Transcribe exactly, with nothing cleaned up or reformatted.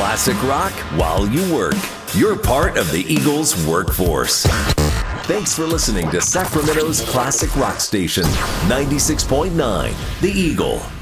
classic rock while you work. You're part of the Eagles workforce. Thanks for listening to Sacramento's Classic Rock Station, ninety-six point nine, The Eagle.